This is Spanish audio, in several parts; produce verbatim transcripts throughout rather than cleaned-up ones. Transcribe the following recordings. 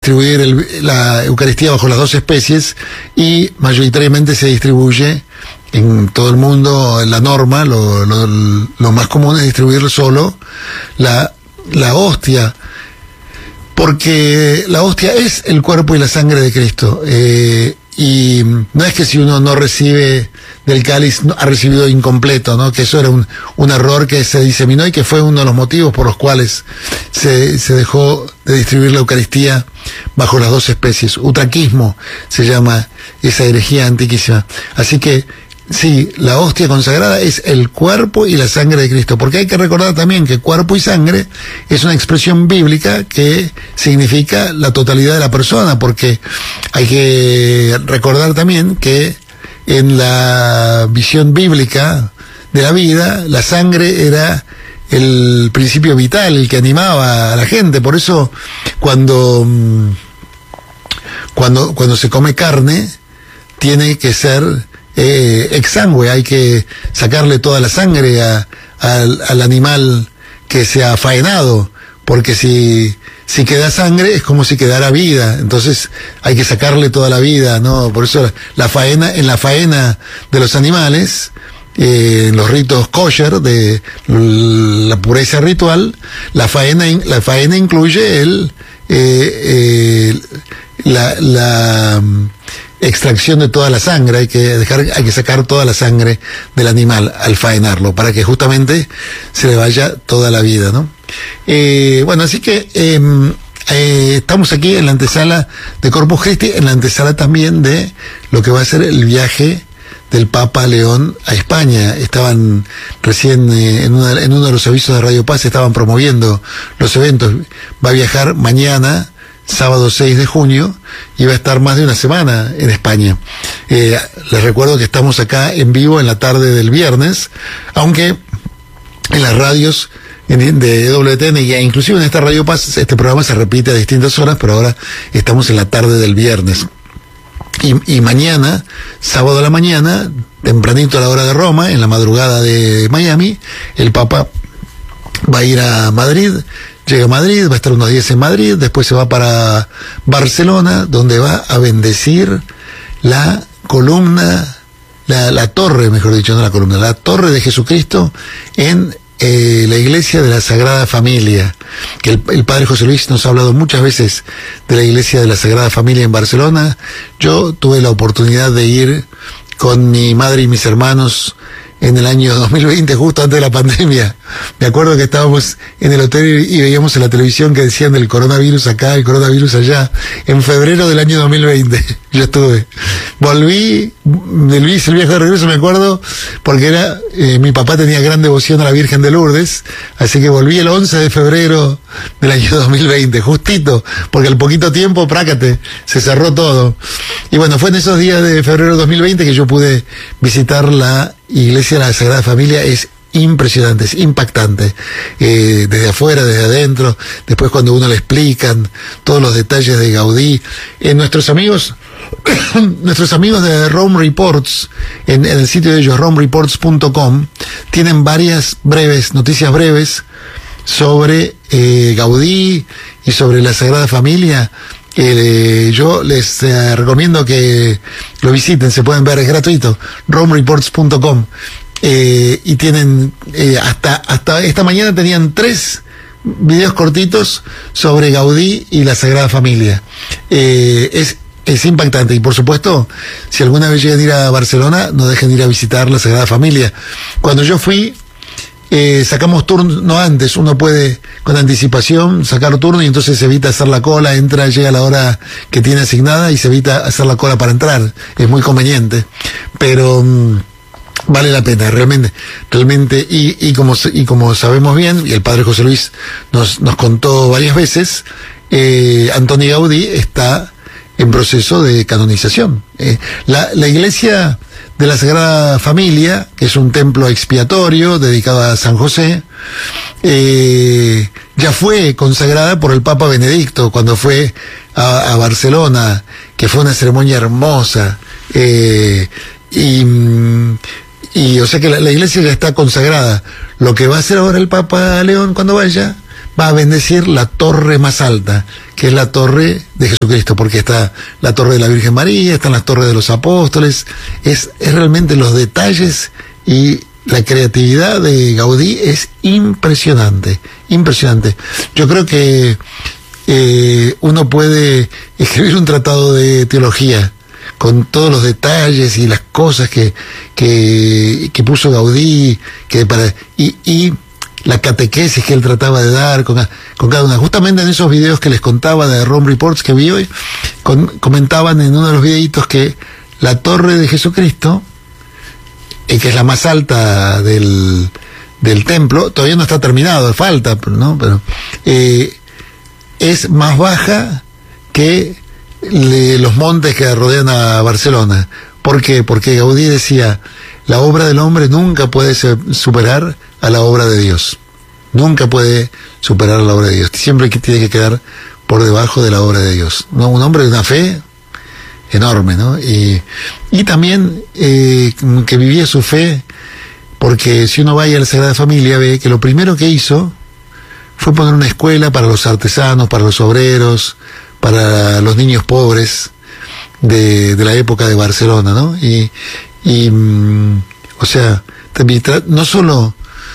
distribuir el, la Eucaristía bajo las dos especies, y mayoritariamente se distribuye en todo el mundo. La norma, lo, lo, lo más común es distribuir solo la, la hostia, porque la hostia es el cuerpo y la sangre de Cristo. Eh, y no es que si uno no recibe del cáliz, no, ha recibido incompleto, ¿no? Que eso era un, un error que se diseminó y que fue uno de los motivos por los cuales se, se dejó de distribuir la Eucaristía bajo las dos especies. Utraquismo se llama esa herejía antiquísima. Así que sí, la hostia consagrada es el cuerpo y la sangre de Cristo, porque hay que recordar también que cuerpo y sangre es una expresión bíblica que significa la totalidad de la persona, porque hay que recordar también que en la visión bíblica de la vida, la sangre era el principio vital, el que animaba a la gente. Por eso cuando, cuando, cuando se come carne, tiene que ser Eh, exsangue, hay que sacarle toda la sangre a, a, al animal que se ha faenado, porque si, si queda sangre es como si quedara vida, entonces hay que sacarle toda la vida, ¿no? Por eso la, la faena, en la faena de los animales, eh, en los ritos kosher de la pureza ritual, la faena, la faena incluye el, eh, eh, la, la extracción de toda la sangre, hay que dejar, hay que sacar toda la sangre del animal al faenarlo, para que justamente se le vaya toda la vida, ¿no? Eh, bueno, así que eh, eh, estamos aquí en la antesala de Corpus Christi, en la antesala también de lo que va a ser el viaje del Papa León a España. Estaban recién eh, en, una, en uno de los avisos de Radio Paz, estaban promoviendo los eventos. Va a viajar mañana, sábado seis de junio, y va a estar más de una semana en España. Eh, les recuerdo que estamos acá en vivo en la tarde del viernes, aunque en las radios de W T N, e inclusive en esta Radio Paz, este programa se repite a distintas horas, pero ahora estamos en la tarde del viernes. Y, y mañana, sábado a la mañana, tempranito a la hora de Roma, en la madrugada de Miami, el Papa va a ir a Madrid. Llega a Madrid, va a estar unos días en Madrid, después se va para Barcelona, donde va a bendecir la columna, la, la torre, mejor dicho, no la columna, la torre de Jesucristo en eh, la iglesia de la Sagrada Familia, que el, el Padre José Luis nos ha hablado muchas veces de la iglesia de la Sagrada Familia en Barcelona. Yo tuve la oportunidad de ir con mi madre y mis hermanos en el año dos mil veinte, justo antes de la pandemia. Me acuerdo que estábamos en el hotel y veíamos en la televisión que decían del coronavirus acá, el coronavirus allá, en febrero del año dos mil veinte. Yo estuve. Volví, de Luis, el viaje de regreso, me acuerdo, porque era, eh, mi papá tenía gran devoción a la Virgen de Lourdes, así que volví el once de febrero del año dos mil veinte, justito, porque al poquito tiempo, prácate, se cerró todo. Y bueno, fue en esos días de febrero de dos mil veinte que yo pude visitar la iglesia de la Sagrada Familia. Es impresionante, es impactante, eh, desde afuera, desde adentro, después cuando uno le explican todos los detalles de Gaudí. Eh, nuestros amigos, nuestros amigos de Rome Reports, en, en el sitio de ellos, rome reports punto com, tienen varias breves, noticias breves sobre eh, Gaudí y sobre la Sagrada Familia. Eh, yo les eh, recomiendo que lo visiten, se pueden ver, es gratuito, rome reports punto com, eh, y tienen eh, hasta hasta esta mañana tenían tres videos cortitos sobre Gaudí y la Sagrada Familia. Eh, es es impactante, y por supuesto, si alguna vez llegan a ir a Barcelona, no dejen de ir a visitar la Sagrada Familia. Cuando yo fui, Eh, sacamos turno, no antes, uno puede con anticipación sacar turno y entonces se evita hacer la cola, entra, llega a la hora que tiene asignada y se evita hacer la cola para entrar, es muy conveniente, pero mmm, vale la pena, realmente, realmente, y, y como y como sabemos bien, y el Padre José Luis nos, nos contó varias veces, eh, Antoni Gaudí está en proceso de canonización. Eh, la, la iglesia de la Sagrada Familia, que es un templo expiatorio dedicado a San José, eh, ya fue consagrada por el Papa Benedicto cuando fue a, a Barcelona, que fue una ceremonia hermosa, eh, y, y o sea que la, la iglesia ya está consagrada. Lo que va a hacer ahora el Papa León cuando vaya, va a bendecir la torre más alta, que es la torre de Jesucristo, porque está la torre de la Virgen María, están las torres de los apóstoles, es, es realmente los detalles y la creatividad de Gaudí es impresionante, impresionante. Yo creo que eh, uno puede escribir un tratado de teología con todos los detalles y las cosas que, que, que puso Gaudí, que para, y, y la catequesis que él trataba de dar con, con cada una. Justamente en esos videos que les contaba de Rome Reports que vi hoy, con, comentaban en uno de los videitos que la torre de Jesucristo, eh, que es la más alta del, del templo, todavía no está terminado, falta, ¿no? Pero eh, es más baja que le, los montes que rodean a Barcelona. ¿Por qué? Porque Gaudí decía, la obra del hombre nunca puede superar a la obra de Dios. Nunca puede superar a la obra de Dios. Siempre tiene que quedar por debajo de la obra de Dios. ¿No? Un hombre de una fe enorme, ¿no? Y, y también eh, que vivía su fe, porque si uno vaya a la Sagrada Familia ve que lo primero que hizo fue poner una escuela para los artesanos, para los obreros, para los niños pobres de, de la época de Barcelona, ¿no? Y, y mm, o sea, no solo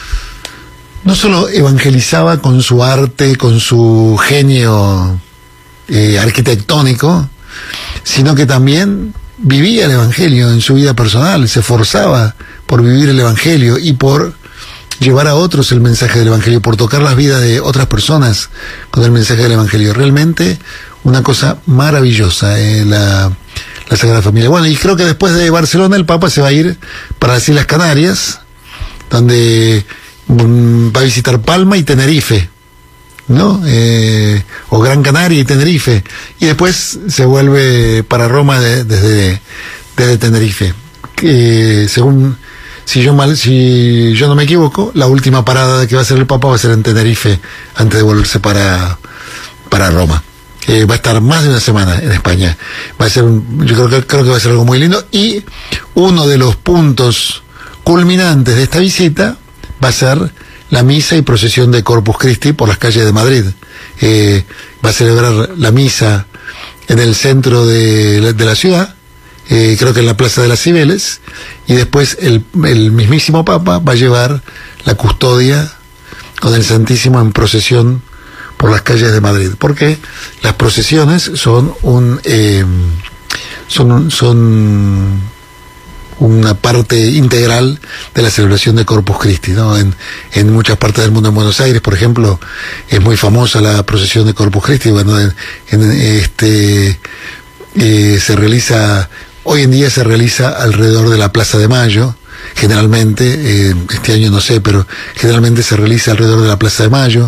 no solo evangelizaba con su arte, con su genio eh, arquitectónico, sino que también vivía el evangelio en su vida personal, se esforzaba por vivir el evangelio y por llevar a otros el mensaje del evangelio, por tocar las vidas de otras personas con el mensaje del evangelio. Realmente una cosa maravillosa, eh, la, la Sagrada Familia. Bueno, y creo que después de Barcelona el Papa se va a ir para las Islas Canarias, donde um, va a visitar Palma y Tenerife, ¿no? Eh, o Gran Canaria y Tenerife, y después se vuelve para Roma de, desde, desde Tenerife. Eh, según, si yo mal, si yo no me equivoco, la última parada que va a hacer el Papa va a ser en Tenerife, antes de volverse para, para Roma. Eh, va a estar más de una semana en España. Va a ser un, yo creo que, creo que va a ser algo muy lindo, y uno de los puntos culminantes de esta visita va a ser la misa y procesión de Corpus Christi por las calles de Madrid. Eh, va a celebrar la misa en el centro de la, de la ciudad, eh, creo que en la Plaza de las Cibeles, y después el, el mismísimo Papa va a llevar la custodia con el Santísimo en procesión por las calles de Madrid, porque las procesiones son un eh, son son una parte integral de la celebración de Corpus Christi, ¿no? En, en muchas partes del mundo, en Buenos Aires, por ejemplo, es muy famosa la procesión de Corpus Christi. Bueno, en, en este eh, se realiza, hoy en día se realiza alrededor de la Plaza de Mayo, generalmente, eh, este año no sé, pero generalmente se realiza alrededor de la Plaza de Mayo.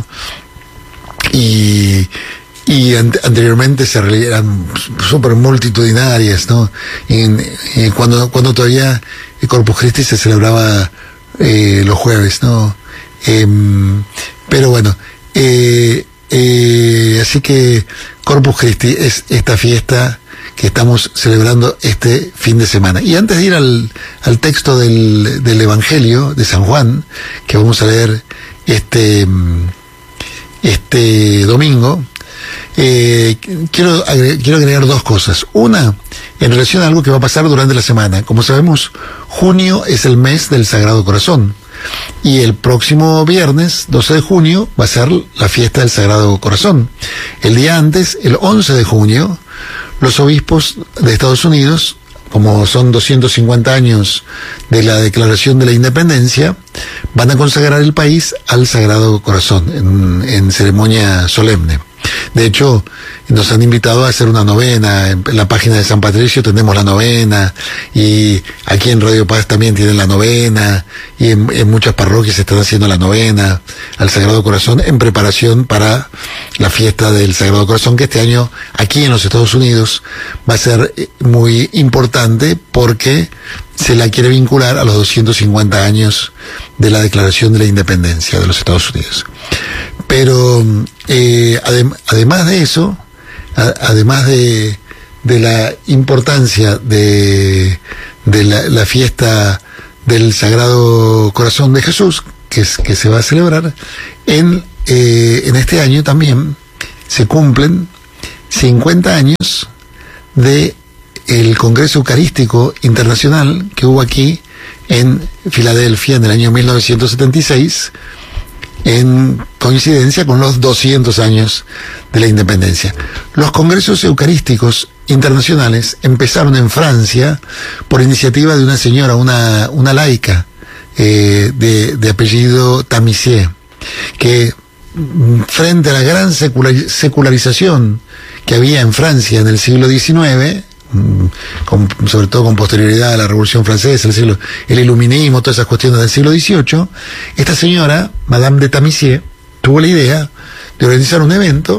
Y, y ante, anteriormente se eran súper multitudinarias, ¿no? Y, y cuando, cuando todavía el Corpus Christi se celebraba eh, los jueves, ¿no? Eh, pero bueno, eh, eh, así que Corpus Christi es esta fiesta que estamos celebrando este fin de semana. Y antes de ir al, al texto del, del Evangelio de San Juan, que vamos a leer este... este domingo, eh, quiero, agregar, quiero agregar dos cosas. Una, en relación a algo que va a pasar durante la semana. Como sabemos, junio es el mes del Sagrado Corazón, y el próximo viernes, doce de junio, va a ser la fiesta del Sagrado Corazón. El día antes, el once de junio, los obispos de Estados Unidos, como son doscientos cincuenta años de la Declaración de la Independencia, van a consagrar el país al Sagrado Corazón en, en ceremonia solemne. De hecho, nos han invitado a hacer una novena. En la página de San Patricio tenemos la novena, y aquí en Radio Paz también tienen la novena, y en, en muchas parroquias se están haciendo la novena al Sagrado Corazón en preparación para la fiesta del Sagrado Corazón, que este año aquí en los Estados Unidos va a ser muy importante porque se la quiere vincular a los doscientos cincuenta años de la Declaración de la Independencia de los Estados Unidos. Pero eh, adem además de eso, a además de, de la importancia de, de la, la fiesta del Sagrado Corazón de Jesús, que, es, que se va a celebrar, en eh, en este año también se cumplen cincuenta años de el Congreso Eucarístico Internacional que hubo aquí en Filadelfia en el año mil novecientos setenta y seis, en coincidencia con los doscientos años de la independencia. Los congresos eucarísticos internacionales empezaron en Francia por iniciativa de una señora, una, una laica eh, de, de apellido Tamisier, que frente a la gran secular, secularización que había en Francia en el siglo diecinueve, Con, sobre todo con posterioridad a la Revolución Francesa, el, siglo, el iluminismo, todas esas cuestiones del siglo dieciocho, esta señora, Madame de Tamisier, tuvo la idea de organizar un evento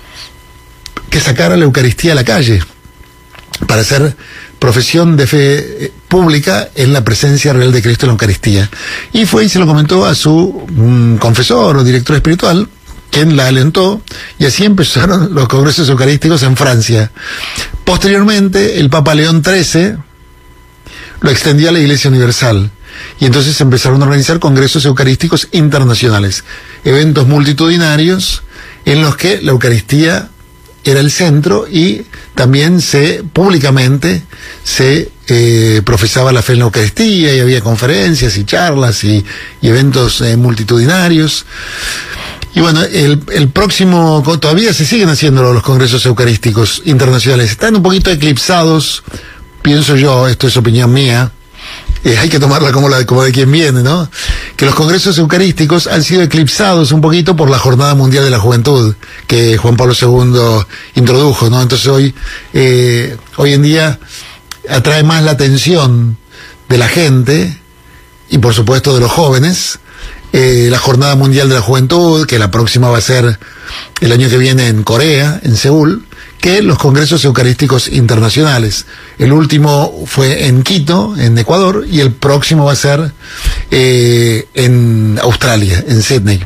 que sacara la Eucaristía a la calle para hacer profesión de fe pública en la presencia real de Cristo en la Eucaristía. Y fue y se lo comentó a su um, confesor o director espiritual, quien la alentó, y así empezaron los congresos eucarísticos en Francia. Posteriormente, el Papa León trece lo extendió a la Iglesia Universal, y entonces empezaron a organizar congresos eucarísticos internacionales, eventos multitudinarios en los que la Eucaristía era el centro y también se públicamente se eh, profesaba la fe en la Eucaristía, y había conferencias y charlas y, y eventos eh, multitudinarios. Y bueno, el, el próximo, todavía se siguen haciendo los congresos eucarísticos internacionales. Están un poquito eclipsados, pienso yo, esto es opinión mía, eh, hay que tomarla como, la, como de quien viene, ¿no? Que los congresos eucarísticos han sido eclipsados un poquito por la Jornada Mundial de la Juventud, que Juan Pablo segundo introdujo, ¿no? Entonces hoy, eh, hoy en día atrae más la atención de la gente, y por supuesto de los jóvenes, Eh, la Jornada Mundial de la Juventud, que la próxima va a ser el año que viene en Corea, en Seúl, que los congresos eucarísticos internacionales. El último fue en Quito, en Ecuador, y el próximo va a ser eh, en Australia, en Sydney.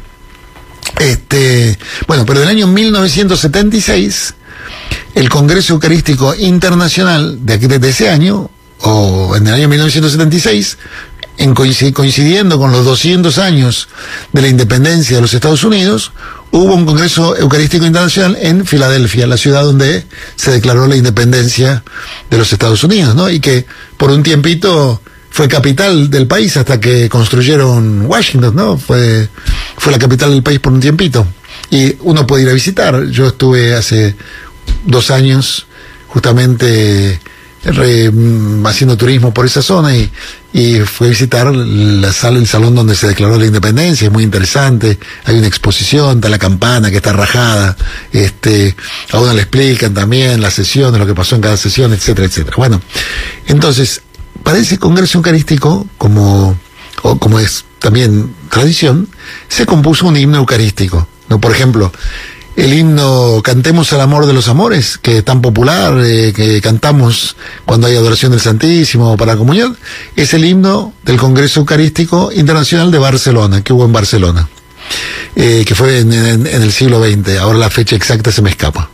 Este, bueno, pero en el año mil novecientos setenta y seis, el Congreso Eucarístico Internacional de, de ese año, o en el año mil novecientos setenta y seis, en coincidiendo con los doscientos años de la independencia de los Estados Unidos, hubo un Congreso Eucarístico Internacional en Filadelfia, la ciudad donde se declaró la independencia de los Estados Unidos, ¿no? Y que por un tiempito fue capital del país hasta que construyeron Washington, ¿no? Fue, fue la capital del país por un tiempito. Y uno puede ir a visitar. Yo estuve hace dos años justamente Re, haciendo turismo por esa zona y, y fui a visitar la sala, el salón donde se declaró la independencia. Es muy interesante, hay una exposición, está la campana que está rajada, este, a uno le explican también las sesiones, lo que pasó en cada sesión, etcétera, etcétera. Bueno, entonces, para ese Congreso Eucarístico, como, o como es también tradición, se compuso un himno eucarístico, ¿no? Por ejemplo, el himno Cantemos al Amor de los Amores, que es tan popular, eh, que cantamos cuando hay adoración del Santísimo para la comunión, es el himno del Congreso Eucarístico Internacional de Barcelona, que hubo en Barcelona, eh, que fue en, en, en el siglo veinte, ahora la fecha exacta se me escapa.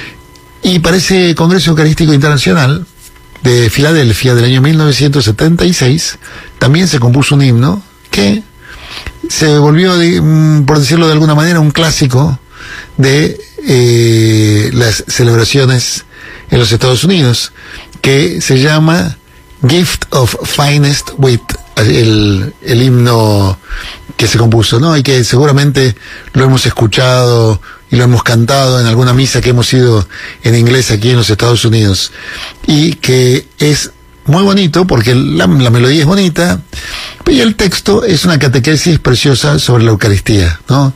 Y para ese Congreso Eucarístico Internacional de Filadelfia del año mil novecientos setenta y seis, también se compuso un himno que se volvió, de, por decirlo de alguna manera, un clásico de eh, las celebraciones en los Estados Unidos, que se llama Gift of Finest Wheat, el, el himno que se compuso, ¿no? Y que seguramente lo hemos escuchado y lo hemos cantado en alguna misa que hemos ido en inglés aquí en los Estados Unidos, y que es muy bonito porque la, la melodía es bonita y el texto es una catequesis preciosa sobre la Eucaristía, ¿no?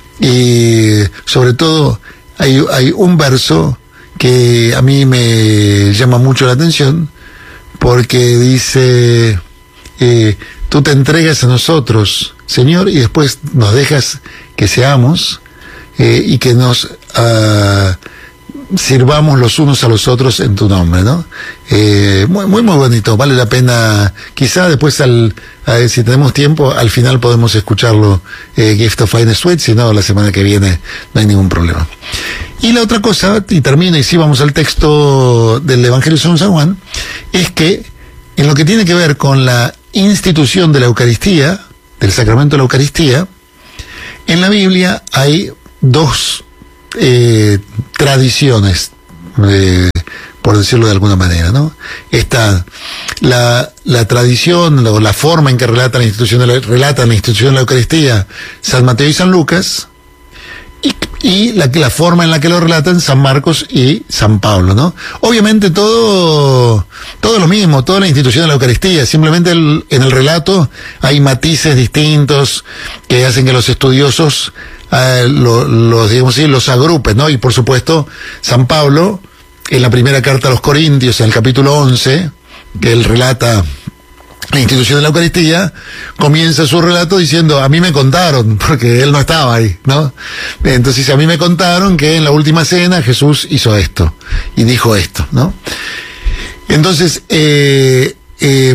Y sobre todo hay, hay un verso que a mí me llama mucho la atención, porque dice, eh, tú te entregas a nosotros, Señor, y después nos dejas que seamos eh, y que nos uh, sirvamos los unos a los otros en tu nombre, ¿no? Eh, muy, muy, muy bonito, vale la pena. Quizá después, al, a, si tenemos tiempo, al final podemos escucharlo, eh, Gift of Finest Wheat, si no, la semana que viene no hay ningún problema. Y la otra cosa, y termino, y sí vamos al texto del Evangelio según San Juan, es que en lo que tiene que ver con la institución de la Eucaristía, del sacramento de la Eucaristía, En la Biblia hay dos eh, tradiciones, eh, por decirlo de alguna manera, ¿no? Está la, la tradición o la forma en que relata la institución de la, relata la institución de la Eucaristía San Mateo y San Lucas, y, y la, la forma en la que lo relatan San Marcos y San Pablo, ¿no? Obviamente todo, todo lo mismo, toda la institución de la Eucaristía, simplemente el, en el relato hay matices distintos que hacen que los estudiosos eh, lo, los, digamos así, los agrupen, ¿no? Y por supuesto, San Pablo, en la primera carta a los Corintios, en el capítulo once, que él relata la institución de la Eucaristía, comienza su relato diciendo, a mí me contaron, porque él no estaba ahí, ¿no? Entonces, a mí me contaron que en la última cena Jesús hizo esto, y dijo esto, ¿no? Entonces, eh, eh,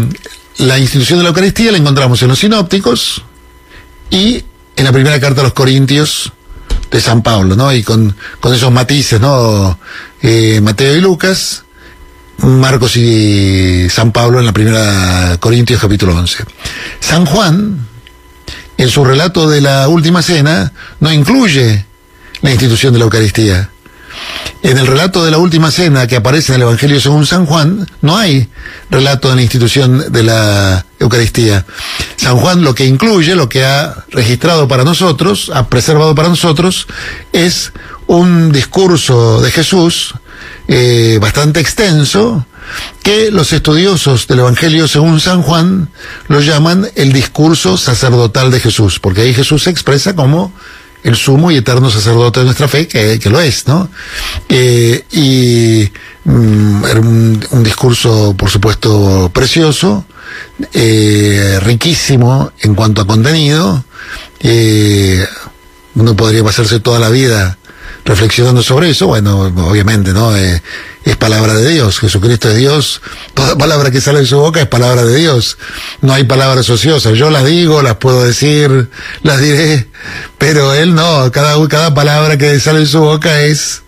la institución de la Eucaristía la encontramos en los sinópticos y en la primera carta a los Corintios de San Pablo, ¿no? Y con, con esos matices, ¿no? Eh, Mateo y Lucas, Marcos y San Pablo en la primera Corintios capítulo once. San Juan, en su relato de la última cena, no incluye la institución de la Eucaristía. En el relato de la última cena que aparece en el Evangelio según San Juan, no hay relato de la institución de la Eucaristía. San Juan lo que incluye, lo que ha registrado para nosotros, ha preservado para nosotros, es un discurso de Jesús eh, bastante extenso, que los estudiosos del Evangelio según San Juan lo llaman el discurso sacerdotal de Jesús, porque ahí Jesús se expresa como el sumo y eterno sacerdote de nuestra fe, que, que lo es, ¿no? Eh, y mm, era un, un discurso, por supuesto, precioso, eh, riquísimo en cuanto a contenido. Eh, uno podría pasarse toda la vida reflexionando sobre eso. Bueno, obviamente, ¿no? Eh, es palabra de Dios, Jesucristo es Dios, toda palabra que sale de su boca es palabra de Dios, no hay palabras ociosas, yo las digo, las puedo decir, las diré, pero Él no, cada, cada palabra que sale de su boca es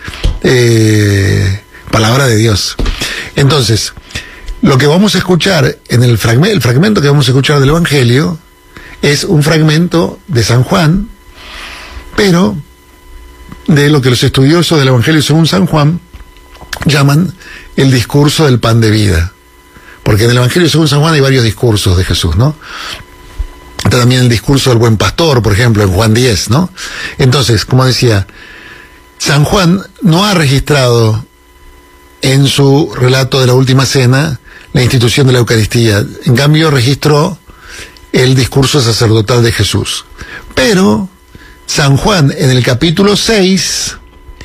eh, palabra de Dios. Entonces, lo que vamos a escuchar en el fragmento, el fragmento que vamos a escuchar del Evangelio, es un fragmento de San Juan, pero de lo que los estudiosos del Evangelio según San Juan llaman el discurso del pan de vida. Porque en el Evangelio según San Juan hay varios discursos de Jesús, ¿no? Está también el discurso del buen pastor, por ejemplo, en Juan diez, ¿no? Entonces, como decía, San Juan no ha registrado en su relato de la última cena la institución de la Eucaristía. En cambio, registró el discurso sacerdotal de Jesús. Pero San Juan, en el capítulo seis,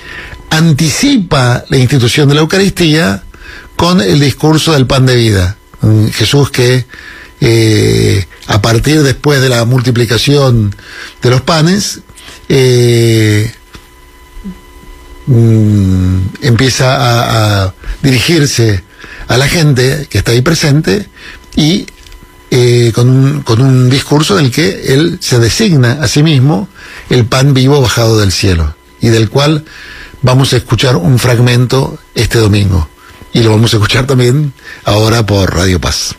anticipa la institución de la Eucaristía con el discurso del pan de vida. Jesús que eh, a partir después de la multiplicación de los panes eh, mm, empieza a, a dirigirse a la gente que está ahí presente y eh, con, un, con un discurso en el que él se designa a sí mismo el pan vivo bajado del cielo, y del cual vamos a escuchar un fragmento este domingo, y lo vamos a escuchar también ahora por Radio Paz.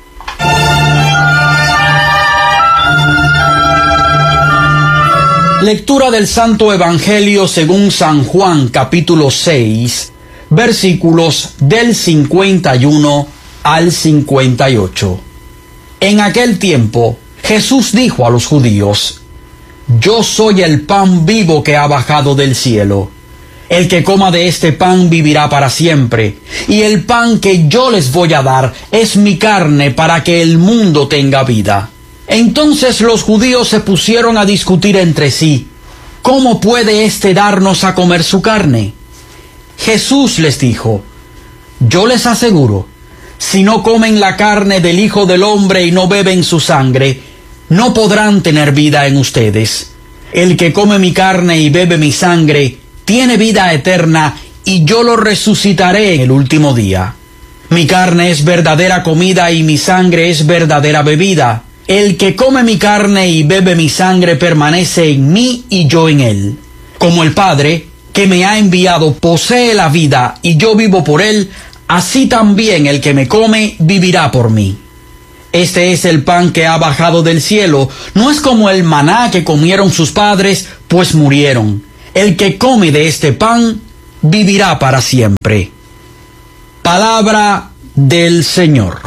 Lectura del Santo Evangelio según San Juan, capítulo seis, versículos del cincuenta y uno al cincuenta y ocho. En aquel tiempo, Jesús dijo a los judíos: Yo soy el pan vivo que ha bajado del cielo. El que coma de este pan vivirá para siempre, y el pan que yo les voy a dar es mi carne para que el mundo tenga vida. Entonces los judíos se pusieron a discutir entre sí: ¿Cómo puede éste darnos a comer su carne? Jesús les dijo: Yo les aseguro, si no comen la carne del Hijo del Hombre y no beben su sangre, no podrán tener vida en ustedes. El que come mi carne y bebe mi sangre tiene vida eterna, y yo lo resucitaré en el último día. Mi carne es verdadera comida y mi sangre es verdadera bebida. El que come mi carne y bebe mi sangre permanece en mí y yo en él. Como el Padre, que me ha enviado, posee la vida y yo vivo por él, así también el que me come vivirá por mí. Este es el pan que ha bajado del cielo. No es como el maná que comieron sus padres, pues murieron. El que come de este pan vivirá para siempre. Palabra del Señor.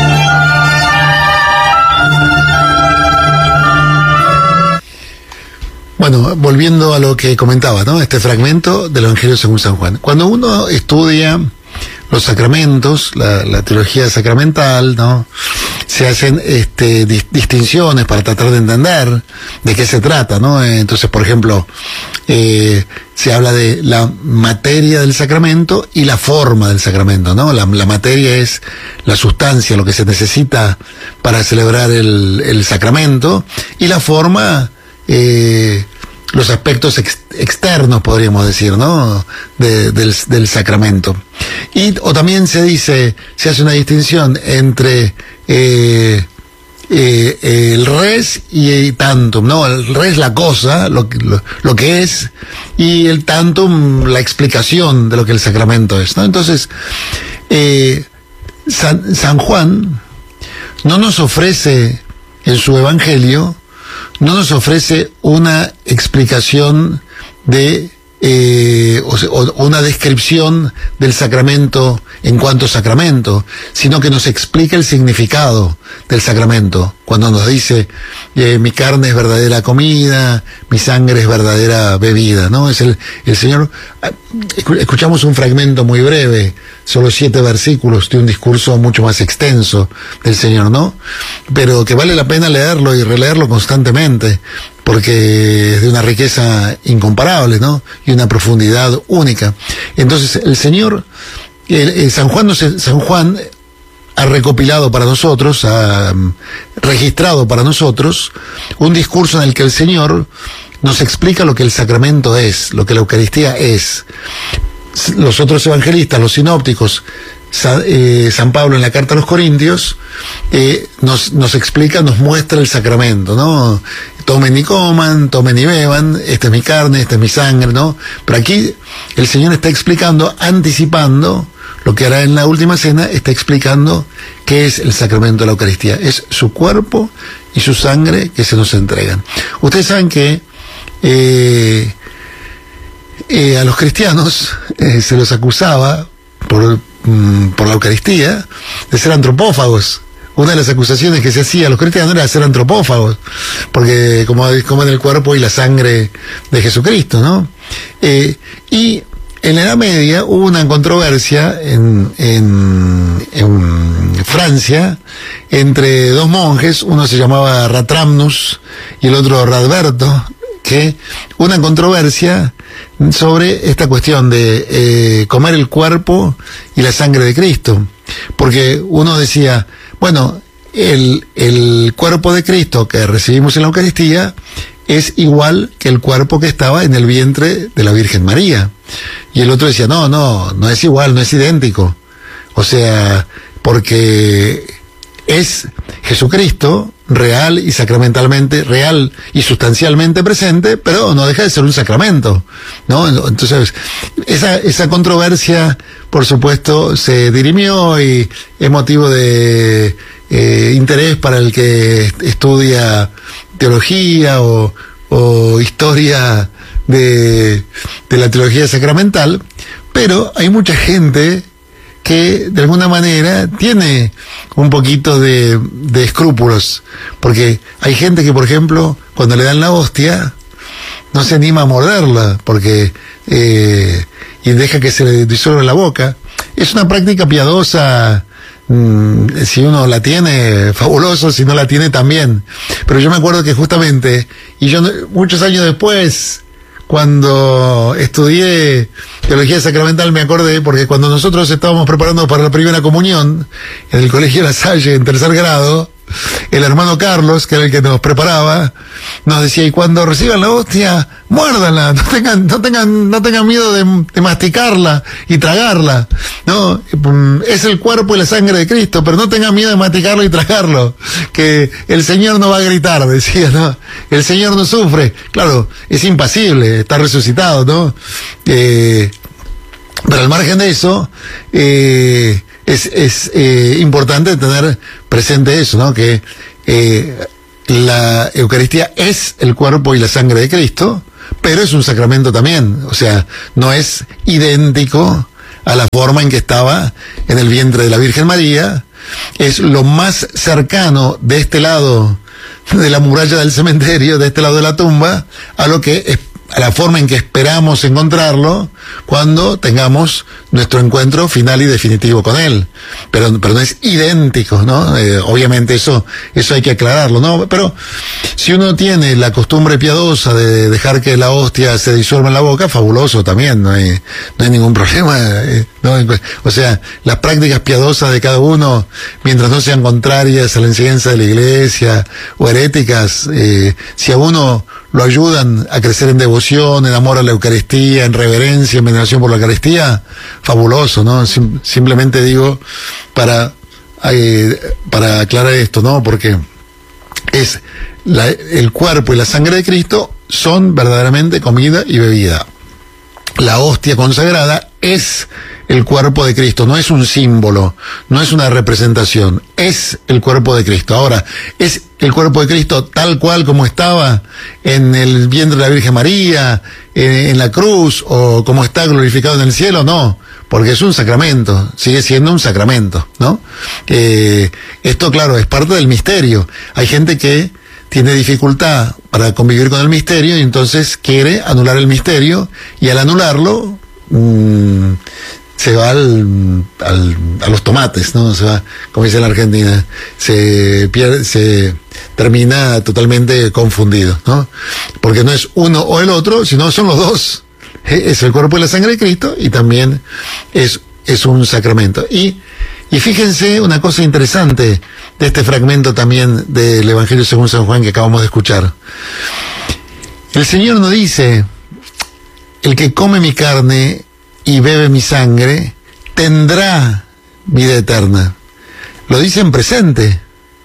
Bueno, volviendo a lo que comentaba, ¿no? Este fragmento del Evangelio según San Juan. Cuando uno estudia los sacramentos, la, la teología sacramental, ¿no? Se hacen este, dis, distinciones para tratar de entender de qué se trata, ¿no? Entonces, por ejemplo, eh, se habla de la materia del sacramento y la forma del sacramento, ¿no? La, la materia es la sustancia, lo que se necesita para celebrar el, el sacramento, y la forma, eh, los aspectos ex, externos, podríamos decir, ¿no? De, del, del sacramento. Y, o también se dice, se hace una distinción entre eh, eh, el res y el tantum, ¿no? El res, la cosa, lo, lo, lo que es, y el tantum, la explicación de lo que el sacramento es, ¿no? Entonces, eh, San, San Juan no nos ofrece en su evangelio, no nos ofrece una explicación de, eh, o, o una descripción del sacramento en cuanto sacramento, sino que nos explica el significado del sacramento. Cuando nos dice, eh, mi carne es verdadera comida, mi sangre es verdadera bebida, ¿no? Es el, el Señor. Escuchamos un fragmento muy breve, solo siete versículos, de un discurso mucho más extenso del Señor, ¿no? Pero que vale la pena leerlo y releerlo constantemente, porque es de una riqueza incomparable, ¿no? Y una profundidad única. Entonces, el Señor, el, el San Juan, no se, San Juan ha recopilado para nosotros, ha um, registrado para nosotros un discurso en el que el Señor nos explica lo que el sacramento es, lo que la Eucaristía es. Los otros evangelistas, los sinópticos, San, eh, San Pablo en la carta a los Corintios, eh, nos, nos explica, nos muestra el sacramento, ¿no? Tomen y coman, tomen y beban, esta es mi carne, esta es mi sangre, ¿no? Pero aquí el Señor está explicando, anticipando lo que hará en la última cena, está explicando qué es el sacramento de la Eucaristía. Es su cuerpo y su sangre que se nos entregan. Ustedes saben que eh, eh, a los cristianos eh, se los acusaba por, mm, por la Eucaristía de ser antropófagos. Una de las acusaciones que se hacía a los cristianos era ser antropófagos, porque como comen el cuerpo y la sangre de Jesucristo, ¿no? Eh, y en la Edad Media hubo una controversia en, en, en Francia entre dos monjes, uno se llamaba Ratramnus y el otro Radberto, que una controversia sobre esta cuestión de eh, comer el cuerpo y la sangre de Cristo, porque uno decía, bueno, el, el cuerpo de Cristo que recibimos en la Eucaristía es igual que el cuerpo que estaba en el vientre de la Virgen María. Y el otro decía, no, no, no es igual, no es idéntico. O sea, porque es Jesucristo real y sacramentalmente, real y sustancialmente presente, pero no deja de ser un sacramento, ¿no? Entonces, esa, esa controversia, por supuesto, se dirimió y es motivo de eh, interés para el que estudia teología o, o historia de, de la teología sacramental, pero hay mucha gente que de alguna manera tiene un poquito de, de escrúpulos, porque hay gente que, por ejemplo, cuando le dan la hostia, no se anima a morderla, porque eh, y deja que se le disuelva en la boca. Es una práctica piadosa, mmm, si uno la tiene, fabuloso, si no la tiene también. Pero yo me acuerdo que justamente, y yo muchos años después, cuando estudié teología sacramental, me acordé, porque cuando nosotros estábamos preparando para la primera comunión en el Colegio La Salle, en tercer grado, el hermano Carlos, que era el que nos preparaba, nos decía, y cuando reciban la hostia, muérdanla, no tengan, no tengan, no tengan miedo de, de masticarla y tragarla, ¿no? Es el cuerpo y la sangre de Cristo, pero no tengan miedo de masticarlo y tragarlo, que el Señor no va a gritar, decía, ¿no? El Señor no sufre. Claro, es impasible, está resucitado, ¿no? Eh, pero al margen de eso, eh, es, es eh, importante tener presente eso, ¿no? Que eh, la Eucaristía es el cuerpo y la sangre de Cristo, pero es un sacramento también, o sea, no es idéntico a la forma en que estaba en el vientre de la Virgen María, es lo más cercano de este lado de la muralla del cementerio, de este lado de la tumba, a lo que es, a la forma en que esperamos encontrarlo cuando tengamos nuestro encuentro final y definitivo con él. Pero, pero no es idéntico, ¿no? Eh, obviamente eso, eso hay que aclararlo, ¿no? Pero si uno tiene la costumbre piadosa de dejar que la hostia se disuelva en la boca, fabuloso también, no hay, no hay ningún problema, eh, ¿no? O sea, las prácticas piadosas de cada uno, mientras no sean contrarias a la enseñanza de la Iglesia o heréticas, eh, si a uno lo ayudan a crecer en devoción, en amor a la Eucaristía, en reverencia, en veneración por la Eucaristía, fabuloso, ¿no? Sim- simplemente digo para, eh, para aclarar esto, ¿no? Porque es la, el cuerpo y la sangre de Cristo son verdaderamente comida y bebida. La hostia consagrada es el cuerpo de Cristo, no es un símbolo, no es una representación, es el cuerpo de Cristo. Ahora, ¿es el cuerpo de Cristo tal cual como estaba en el vientre de la Virgen María, en, en la cruz, o como está glorificado en el cielo? No, porque es un sacramento, sigue siendo un sacramento, ¿no? Eh, esto, claro, es parte del misterio. Hay gente que tiene dificultad para convivir con el misterio y entonces quiere anular el misterio, y al anularlo mmm, se va al, al, a los tomates, ¿no? Se va, como dice la Argentina, se pierde, se termina totalmente confundido, ¿no? Porque no es uno o el otro, sino son los dos. Es el cuerpo y la sangre de Cristo, y también es, es un sacramento. Y, y fíjense una cosa interesante de este fragmento también del Evangelio según San Juan que acabamos de escuchar. El Señor nos dice: el que come mi carne y bebe mi sangre tendrá vida eterna. Lo dice en presente.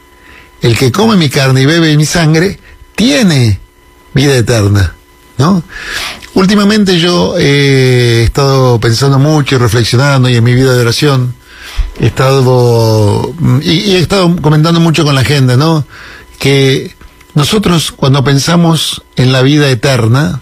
El que come mi carne y bebe mi sangre tiene vida eterna, ¿no? Últimamente yo eh, he estado pensando mucho y reflexionando, y en mi vida de oración he estado y, y he estado comentando mucho con la gente, ¿no? Que nosotros, cuando pensamos en la vida eterna,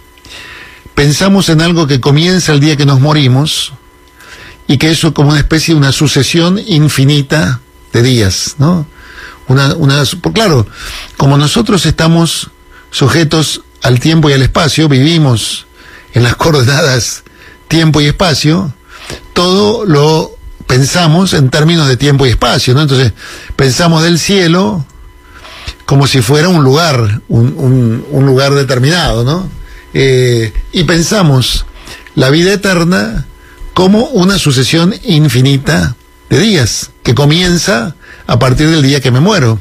pensamos en algo que comienza el día que nos morimos, y que eso como una especie de una sucesión infinita de días, ¿no? Una, una, claro, como nosotros estamos sujetos al tiempo y al espacio, vivimos en las coordenadas tiempo y espacio, todo lo pensamos en términos de tiempo y espacio, ¿no? Entonces, pensamos del cielo como si fuera un lugar, un, un, un lugar determinado, ¿no? Eh, y pensamos la vida eterna como una sucesión infinita de días, que comienza a partir del día que me muero.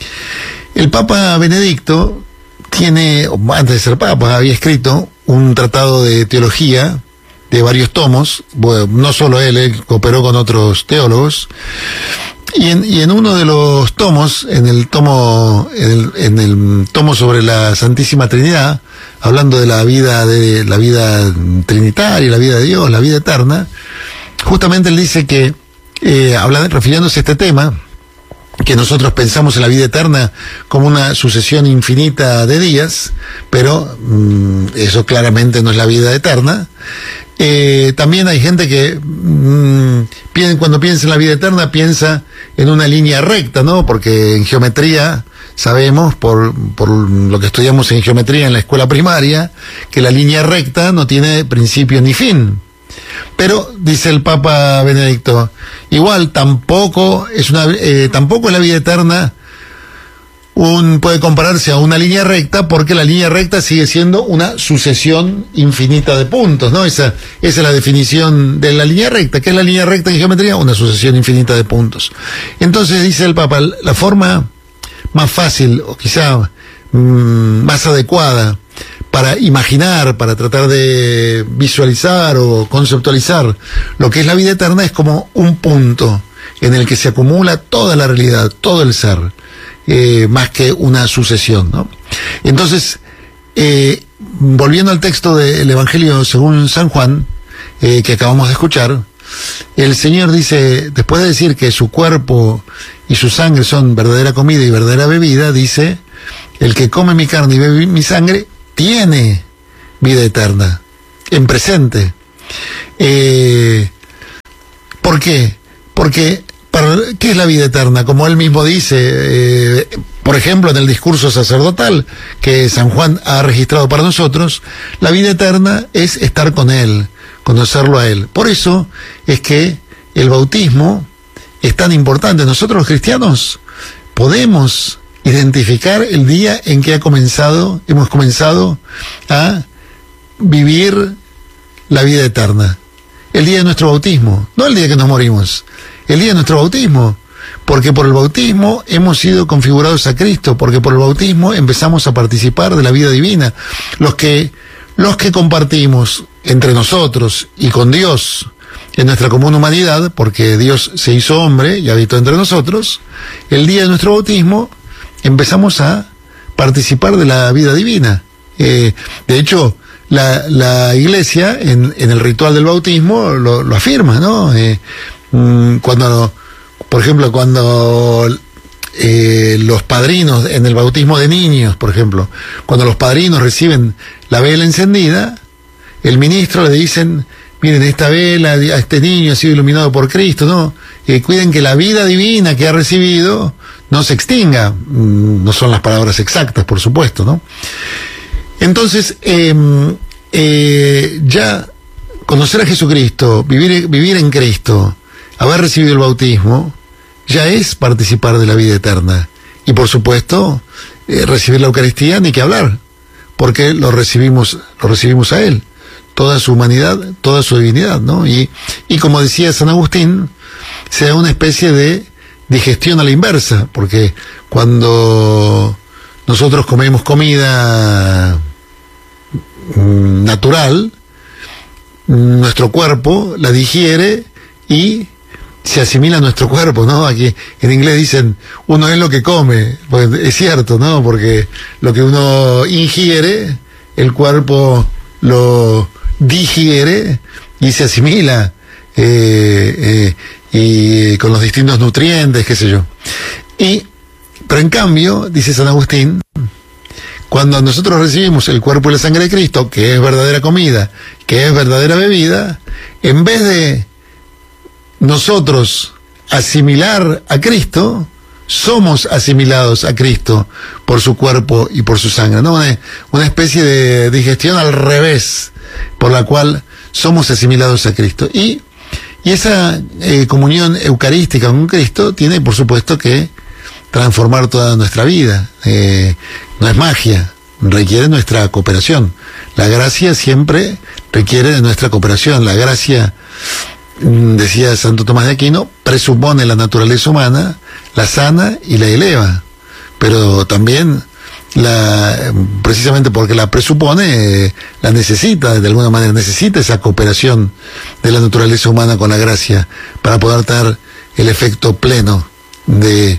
El Papa Benedicto tiene, antes de ser Papa, había escrito un tratado de teología de varios tomos. Bueno, no solo él, él cooperó con otros teólogos, y en, y en uno de los tomos, en el tomo, en el, en el tomo sobre la Santísima Trinidad, hablando de la vida de la vida trinitaria, la vida de Dios, la vida eterna, justamente él dice que, eh, hablando, refiriéndose a este tema, que nosotros pensamos en la vida eterna como una sucesión infinita de días, pero mmm, eso claramente no es la vida eterna. Eh, también hay gente que mmm, piensa, cuando piensa en la vida eterna, piensa en una línea recta, ¿no? Porque en geometría sabemos, por, por lo que estudiamos en geometría en la escuela primaria, que la línea recta no tiene principio ni fin. Pero, dice el Papa Benedicto, igual tampoco es una, eh, tampoco es la vida eterna un, puede compararse a una línea recta, porque la línea recta sigue siendo una sucesión infinita de puntos, ¿no? Esa, esa es la definición de la línea recta. ¿Qué es la línea recta en geometría? Una sucesión infinita de puntos. Entonces, dice el Papa, la forma más fácil, o quizá mmm, más adecuada, para imaginar, para tratar de visualizar o conceptualizar lo que es la vida eterna, es como un punto en el que se acumula toda la realidad, todo el ser, eh, más que una sucesión, ¿no? Entonces, eh, volviendo al texto del Evangelio según San Juan, eh, que acabamos de escuchar, el Señor dice, después de decir que su cuerpo y su sangre son verdadera comida y verdadera bebida, dice, el que come mi carne y bebe mi sangre tiene vida eterna, en presente. Eh, ¿Por qué? Porque, para, ¿qué es la vida eterna? Como él mismo dice, eh, por ejemplo, en el discurso sacerdotal que San Juan ha registrado para nosotros, la vida eterna es estar con él, conocerlo a él. Por eso es que el bautismo es tan importante. Nosotros los cristianos podemos identificar el día en que ha comenzado, hemos comenzado a vivir la vida eterna. El día de nuestro bautismo, no el día que nos morimos, el día de nuestro bautismo, porque por el bautismo hemos sido configurados a Cristo, porque por el bautismo empezamos a participar de la vida divina. Los que, los que compartimos entre nosotros y con Dios en nuestra común humanidad, porque Dios se hizo hombre y habitó entre nosotros, el día de nuestro bautismo empezamos a participar de la vida divina. Eh, de hecho, la, la Iglesia en, en el ritual del bautismo lo, lo afirma, ¿no? Eh, cuando, por ejemplo, cuando eh, los padrinos en el bautismo de niños, por ejemplo, cuando los padrinos reciben la vela encendida, el ministro le dicen, miren, esta vela, a este niño ha sido iluminado por Cristo, ¿no? Eh, cuiden que la vida divina que ha recibido no se extinga. No son las palabras exactas, por supuesto, ¿no? Entonces, eh, eh, ya conocer a Jesucristo, vivir, vivir en Cristo, haber recibido el bautismo, ya es participar de la vida eterna. Y por supuesto, eh, recibir la Eucaristía, ni que hablar, porque lo recibimos, lo recibimos a Él. Toda su humanidad, toda su divinidad, ¿no? Y, y como decía San Agustín, se da una especie de digestión a la inversa, porque cuando nosotros comemos comida mm, natural, nuestro cuerpo la digiere y se asimila a nuestro cuerpo, ¿no? Aquí en inglés dicen, uno es lo que come, pues es cierto, ¿no? Porque lo que uno ingiere, el cuerpo lo digiere y se asimila eh, eh, y con los distintos nutrientes, qué sé yo. Y pero en cambio, dice San Agustín, cuando nosotros recibimos el cuerpo y la sangre de Cristo, que es verdadera comida, que es verdadera bebida, en vez de nosotros asimilar a Cristo, somos asimilados a Cristo por su cuerpo y por su sangre, ¿no? Una, una especie de digestión al revés, por la cual somos asimilados a Cristo. Y, y esa eh, comunión eucarística con Cristo tiene, por supuesto, que transformar toda nuestra vida. Eh, no es magia, requiere nuestra cooperación. La gracia siempre requiere de nuestra cooperación. La gracia, decía Santo Tomás de Aquino, presupone la naturaleza humana, la sana y la eleva, pero también la, precisamente porque la presupone, eh, la necesita, de alguna manera necesita esa cooperación de la naturaleza humana con la gracia para poder dar el efecto pleno de,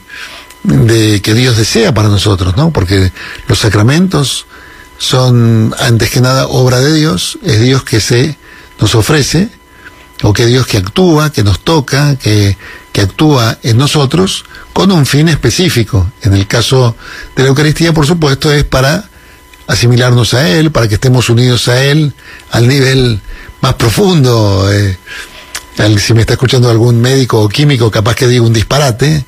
de que Dios desea para nosotros, ¿no? Porque los sacramentos son, antes que nada, obra de Dios, es Dios que se nos ofrece, o que Dios que actúa, que nos toca, que, que actúa en nosotros con un fin específico. En el caso de la Eucaristía, por supuesto, es para asimilarnos a Él, para que estemos unidos a Él al nivel más profundo. Eh, si me está escuchando algún médico o químico, capaz que diga un disparate,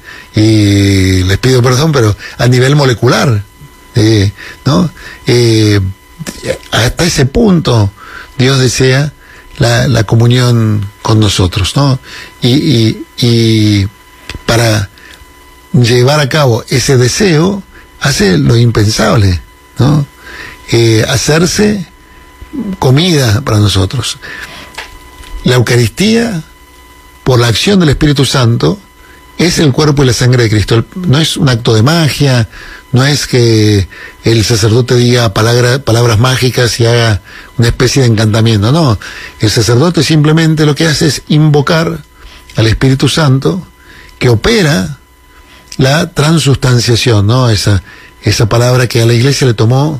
y les pido perdón, pero a nivel molecular, eh, ¿no? Eh, hasta ese punto Dios desea La, la comunión con nosotros, ¿no? Y, y, y para llevar a cabo ese deseo, hace lo impensable, ¿no? Eh, hacerse comida para nosotros. La Eucaristía, por la acción del Espíritu Santo, es el cuerpo y la sangre de Cristo. No es un acto de magia, no es que el sacerdote diga palabra, palabras mágicas y haga una especie de encantamiento, no. El sacerdote simplemente lo que hace es invocar al Espíritu Santo, que opera la transustanciación, ¿no? Esa, esa palabra que a la Iglesia le tomó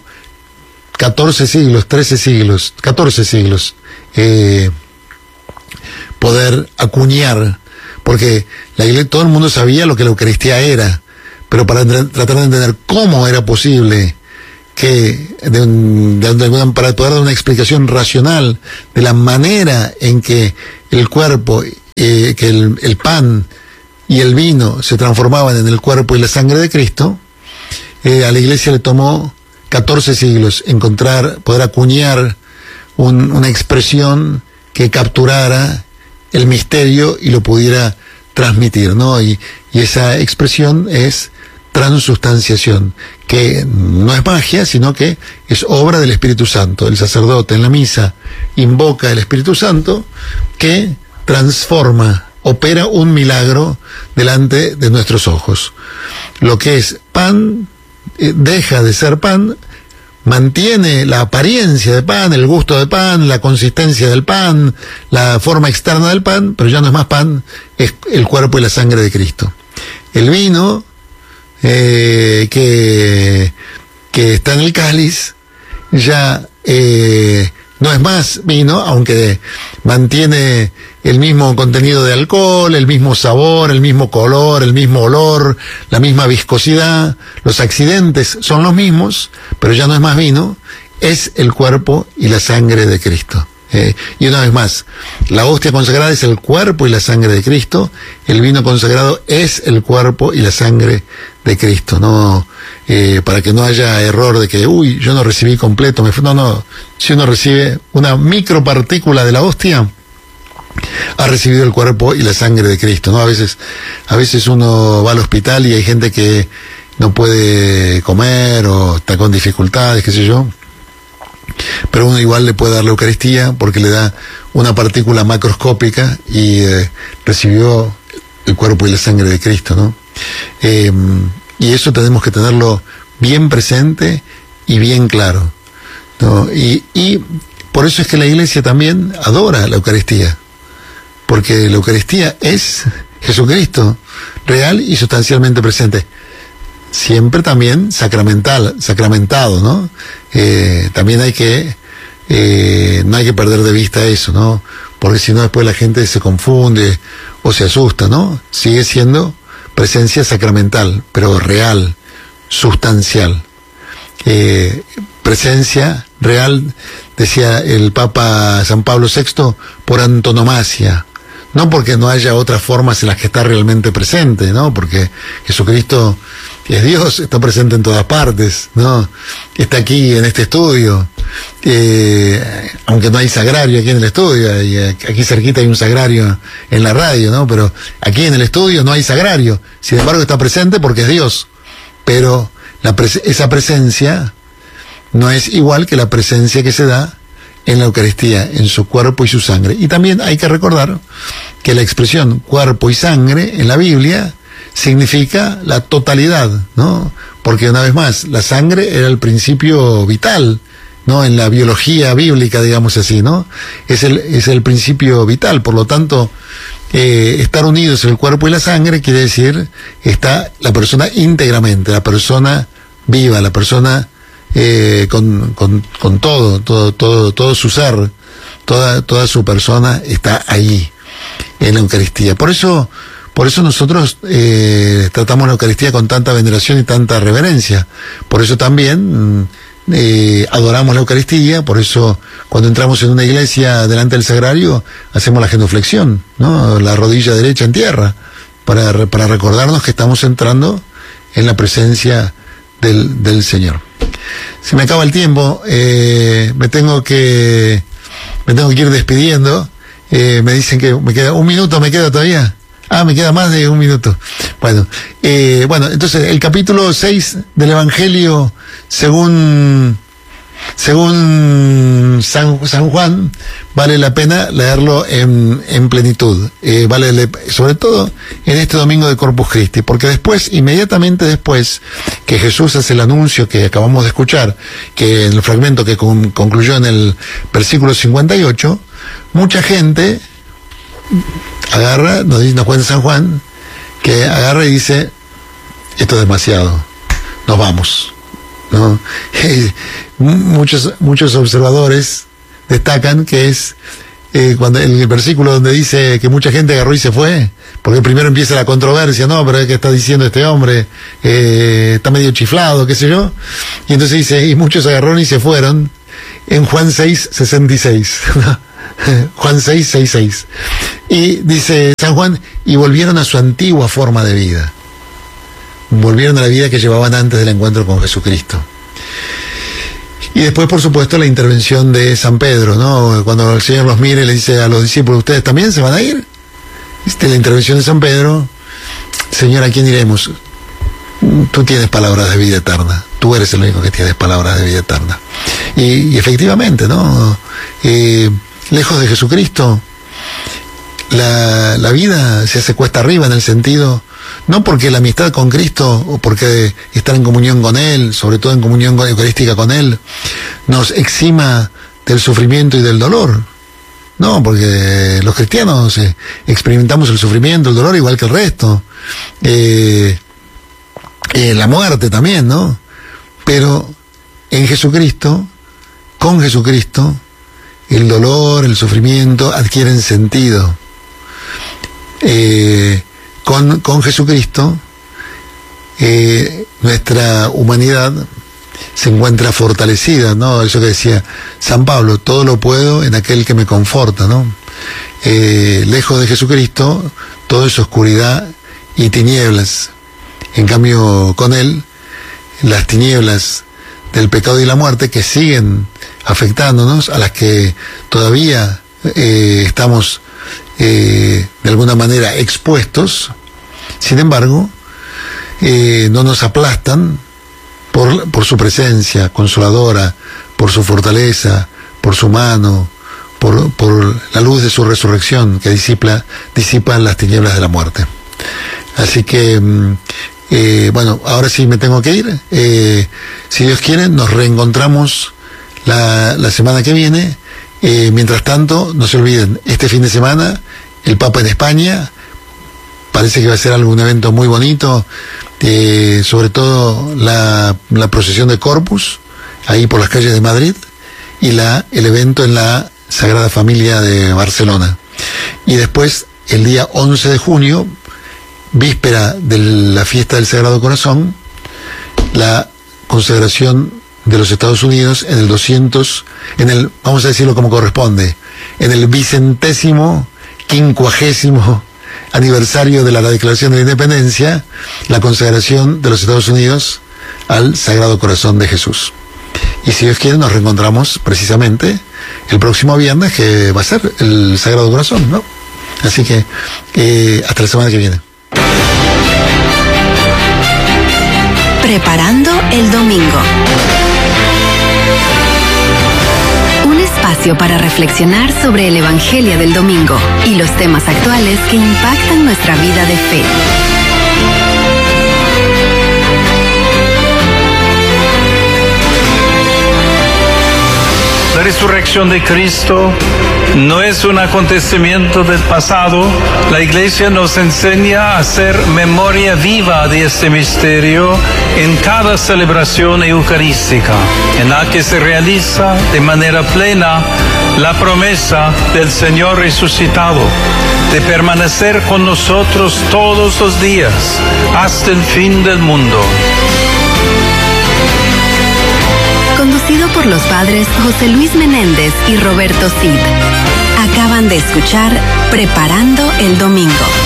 catorce siglos, trece siglos, catorce siglos, eh, poder acuñar, porque la iglesia, todo el mundo sabía lo que la Eucaristía era, pero para tratar de entender cómo era posible que de un, de alguna, para poder dar una explicación racional de la manera en que el cuerpo, eh, que el, el pan y el vino se transformaban en el cuerpo y la sangre de Cristo, eh, a la iglesia le tomó catorce siglos encontrar, poder acuñar un, una expresión que capturara el misterio y lo pudiera transmitir, ¿no? Y, y esa expresión es transustanciación, que no es magia, sino que es obra del Espíritu Santo. El sacerdote en la misa invoca al Espíritu Santo que transforma, opera un milagro delante de nuestros ojos. Lo que es pan eh, deja de ser pan, mantiene la apariencia de pan, el gusto de pan, la consistencia del pan, la forma externa del pan, pero ya no es más pan, es el cuerpo y la sangre de Cristo. El vino Eh, que, que está en el cáliz ya eh, no es más vino, aunque mantiene el mismo contenido de alcohol, el mismo sabor, el mismo color, el mismo olor, la misma viscosidad, los accidentes son los mismos, pero ya no es más vino, es el cuerpo y la sangre de Cristo. Eh, y una vez más, la hostia consagrada es el cuerpo y la sangre de Cristo, el vino consagrado es el cuerpo y la sangre de Cristo, no eh, para que no haya error de que, uy, yo no recibí completo, me, no, no, si uno recibe una micropartícula de la hostia, ha recibido el cuerpo y la sangre de Cristo, ¿no? A veces, a veces uno va al hospital y hay gente que no puede comer o está con dificultades, qué sé yo, pero uno igual le puede dar la Eucaristía porque le da una partícula macroscópica y eh, recibió el cuerpo y la sangre de Cristo, ¿no? Eh, y eso tenemos que tenerlo bien presente y bien claro, ¿no? Y, y por eso es que la Iglesia también adora la Eucaristía, porque la Eucaristía es Jesucristo, real y sustancialmente presente. Siempre también sacramental, sacramentado, ¿no? Eh, también hay que, eh, no hay que perder de vista eso, ¿no? Porque si no después la gente se confunde o se asusta, ¿no? Sigue siendo presencia sacramental, pero real, sustancial. Eh, presencia real, decía el Papa San Pablo sexto, por antonomasia. No porque no haya otras formas en las que está realmente presente, ¿no? Porque Jesucristo es Dios, está presente en todas partes, ¿no? Está aquí en este estudio, eh, aunque no hay sagrario aquí en el estudio, y aquí cerquita hay un sagrario en la radio, ¿no? Pero aquí en el estudio no hay sagrario, sin embargo está presente porque es Dios, pero la pres- esa presencia no es igual que la presencia que se da en la Eucaristía, en su cuerpo y su sangre. Y también hay que recordar que la expresión cuerpo y sangre en la Biblia significa la totalidad, ¿no? Porque una vez más, la sangre era el principio vital, ¿no? En la biología bíblica, digamos así, ¿no? Es el, es el principio vital, por lo tanto, eh, estar unidos en el cuerpo y la sangre quiere decir, está la persona íntegramente, la persona viva, la persona Eh, con, con, con todo, todo, todo, todo su ser, toda, toda su persona está ahí, en la Eucaristía. Por eso, por eso nosotros eh, tratamos la Eucaristía con tanta veneración y tanta reverencia. Por eso también eh, adoramos la Eucaristía, por eso cuando entramos en una iglesia delante del sagrario, hacemos la genuflexión, ¿no? La rodilla derecha en tierra, para, para recordarnos que estamos entrando en la presencia del, del Señor. Se me acaba el tiempo, eh, me tengo que me tengo que ir despidiendo. Eh, me dicen que me queda un minuto, me queda todavía. Ah, me queda más de un minuto. Bueno, eh, bueno, entonces el capítulo seis del Evangelio según según San, San Juan, vale la pena leerlo en, en plenitud, eh, vale le, sobre todo en este domingo de Corpus Christi, porque después, inmediatamente después que Jesús hace el anuncio que acabamos de escuchar, que en el fragmento que con, concluyó en el versículo cincuenta y ocho, mucha gente agarra, nos, dice, nos cuenta San Juan, que agarra y dice, esto es demasiado, nos vamos, ¿no? muchos muchos observadores destacan que es eh, cuando en el versículo donde dice que mucha gente agarró y se fue, porque primero empieza la controversia, no, pero ¿qué está diciendo este hombre? Eh, está medio chiflado, qué sé yo. Y entonces dice, y muchos agarraron y se fueron, en Juan seis, sesenta y seis. Juan seis, sesenta y seis. Y dice San Juan, y volvieron a su antigua forma de vida. Volvieron a la vida que llevaban antes del encuentro con Jesucristo. Y después, por supuesto, la intervención de San Pedro, ¿no? Cuando el Señor los mira y le dice a los discípulos, ¿ustedes también se van a ir? Este, la intervención de San Pedro, Señor, ¿a quién iremos? Tú tienes palabras de vida eterna. Tú eres el único que tienes palabras de vida eterna. Y, y efectivamente, ¿no? Eh, lejos de Jesucristo, la, la vida se hace cuesta arriba en el sentido, no porque la amistad con Cristo o porque estar en comunión con Él, sobre todo en comunión eucarística con Él, nos exima del sufrimiento y del dolor. No, porque los cristianos eh, experimentamos el sufrimiento, el dolor igual que el resto. Eh, eh, la muerte también, ¿no? Pero en Jesucristo, con Jesucristo, el dolor, el sufrimiento adquieren sentido. Eh, con, con Jesucristo, eh, nuestra humanidad se encuentra fortalecida, ¿no? Eso que decía San Pablo, todo lo puedo en aquel que me conforta, ¿no? Eh, lejos de Jesucristo, todo es oscuridad y tinieblas. En cambio, con Él, las tinieblas del pecado y la muerte que siguen afectándonos, a las que todavía eh, estamos eh, de alguna manera expuestos, sin embargo, eh, no nos aplastan por, por su presencia consoladora, por su fortaleza, por su mano, por, por la luz de su resurrección que disipa, disipa las tinieblas de la muerte. Así que, eh, bueno, ahora sí me tengo que ir. Eh, si Dios quiere, nos reencontramos la, la semana que viene. Eh, mientras tanto, no se olviden, este fin de semana, el Papa en España, parece que va a ser algún evento muy bonito, eh, sobre todo la, la procesión de Corpus, ahí por las calles de Madrid, y la, el evento en la Sagrada Familia de Barcelona. Y después, el día once de junio, víspera de la fiesta del Sagrado Corazón, la consagración de los Estados Unidos en el doscientos, en el, vamos a decirlo como corresponde, en el vicentésimo, quincuagésimo aniversario de la Declaración de la Independencia, la consagración de los Estados Unidos al Sagrado Corazón de Jesús. Y si Dios quiere, nos reencontramos precisamente el próximo viernes, que va a ser el Sagrado Corazón, ¿no? Así que, eh, hasta la semana que viene. Preparando el domingo. Un espacio para reflexionar sobre el Evangelio del domingo y los temas actuales que impactan nuestra vida de fe. La resurrección de Cristo no es un acontecimiento del pasado. La Iglesia nos enseña a hacer memoria viva de este misterio en cada celebración eucarística, en la que se realiza de manera plena la promesa del Señor resucitado de permanecer con nosotros todos los días hasta el fin del mundo. Conducido por los padres José Luis Menéndez y Roberto Cid. Acaban de escuchar Preparando el Domingo.